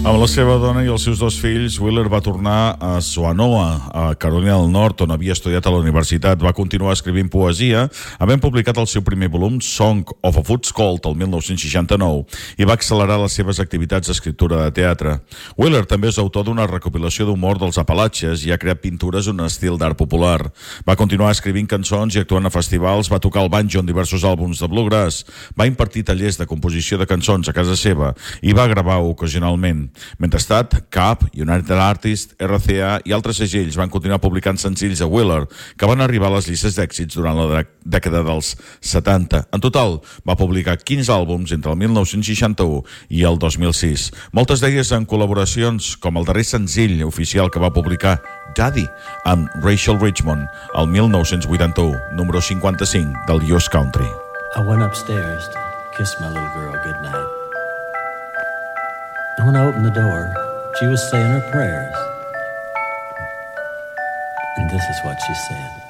Amb la seva dona i els seus dos fills, Wheeler va tornar a Swanoa, a Carolina del Nord, on havia estudiat a la universitat. Va continuar escrivint poesia, havent publicat el seu primer volum, Song of a Foot's Cult, el 1969, i va accelerar les seves activitats d'escriptura de teatre. Wheeler també és autor d'una recopilació d'humor dels Apalatxes i ha creat pintures en un estil d'art popular. Va continuar escrivint cançons i actuant a festivals, va tocar el banjo en diversos àlbums de bluegrass, va impartir tallers de composició de cançons a casa seva i va gravar ocasionalment. Mentrestant, Cap, United Artists, RCA i altres segells van continuar publicant senzills de Wheeler que van arribar a les llistes d'èxits durant la dècada dels 70. En total, va publicar 15 àlbums entre el 1961 i el 2006. Moltes d'elles en col·laboracions, com el darrer senzill oficial que va publicar, Daddy, amb Rachel Richmond, el 1981, número 55 del US Country. I went upstairs to kiss my little girl goodnight. And when I opened the door, she was saying her prayers. And this is what she said.